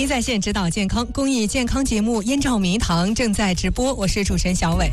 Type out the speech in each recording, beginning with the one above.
医在线指导健康公益健康节目《燕赵迷堂》正在直播，我是主持人小伟。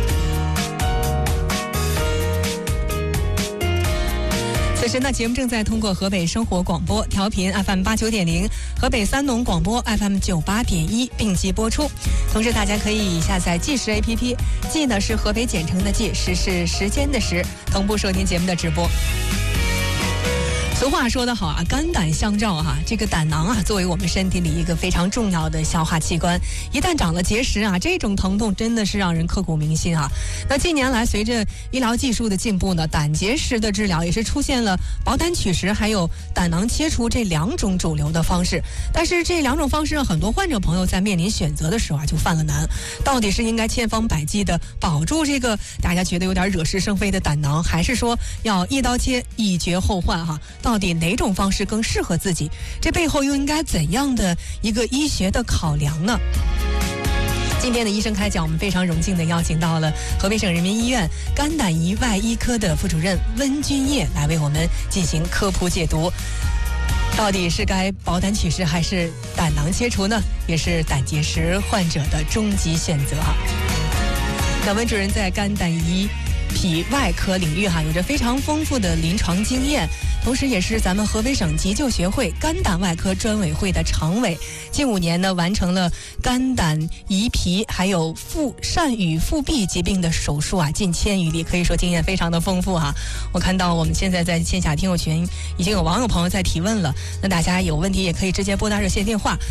此时呢，节目正在通过河北生活广播调频 FM89.0、河北三农广播 FM98.1 并机播出。同时，大家可以下载计时 APP， 计呢是河北简称的计，时是时间的时，同步收听节目的直播。俗话说得好啊，肝胆相照哈。这个胆囊啊，作为我们身体里一个非常重要的消化器官，一旦长了结石啊，这种疼痛真的是让人刻骨铭心啊。那近年来，随着医疗技术的进步呢，胆结石的治疗也是出现了保胆取石还有胆囊切除这两种主流的方式。但是这两种方式呢，很多患者朋友在面临选择的时候啊，就犯了难。到底是应该千方百计的保住这个大家觉得有点惹是生非的胆囊，还是说要一刀切以绝后患哈？到底哪种方式更适合自己？这背后又应该怎样的一个医学的考量呢？今天的医生开讲，我们非常荣幸的邀请到了河北省人民医院肝胆胰外医科的副主任温君烨来为我们进行科普解读。到底是该保胆取石还是胆囊切除呢？也是胆结石患者的终极选择哈。那温主任在肝胆胰脾外科领域有着非常丰富的临床经验，同时也是咱们河北省急救学会肝胆外科专委会的常委。近5年呢，完成了肝胆胰脾还有疝与腹壁疾病的手术近1000余例，可以说经验非常的丰富哈。我看到我们现在在线下听友群已经有网友朋友在提问了，那大家有问题也可以直接拨打热线电话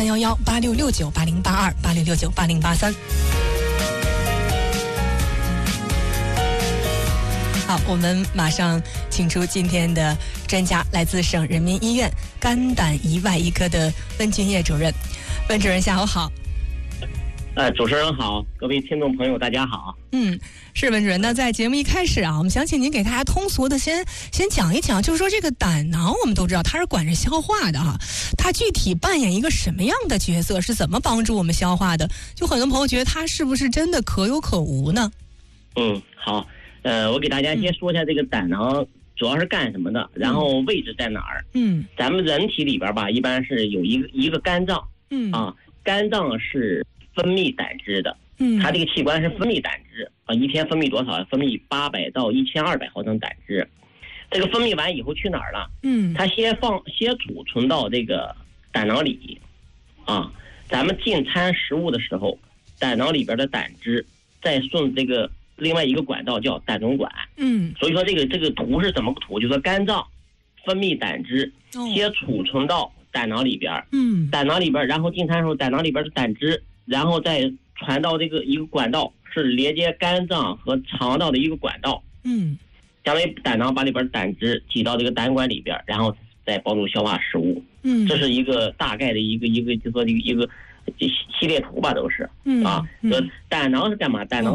03118669808286698083。好，我们马上请出今天的专家，来自省人民医院肝胆胰外医科的温君烨主任。温主任下午好。 主持人好，各位听众朋友大家好。 是温主任。那在节目一开始我们想请您给大家通俗的先讲一讲，就是说这个胆囊我们都知道它是管着消化的它具体扮演一个什么样的角色，是怎么帮助我们消化的？就很多朋友觉得它是不是真的可有可无呢？ 好。我给大家先说一下这个胆囊主要是干什么的，然后位置在哪儿。咱们人体里边一般是有一个肝脏。肝脏是分泌胆汁的。它这个器官是分泌胆汁一天分泌多少？分泌800到1200毫升胆汁。这个分泌完以后去哪儿了？它先储存到这个胆囊里。咱们进餐食物的时候，胆囊里边的胆汁再顺这个另外一个管道叫胆总管。所以说这个图是怎么个图？就是说肝脏分泌胆汁，先储存到胆囊里边。胆囊里边，然后进餐时候胆囊里边的胆汁，然后再传到这个一个管道，是连接肝脏和肠道的一个管道。相当于胆囊把里边的胆汁挤到这个胆管里边，然后再帮助消化食物。这是一个大概的一个就说一个系列图吧，都是。胆囊是干嘛？胆囊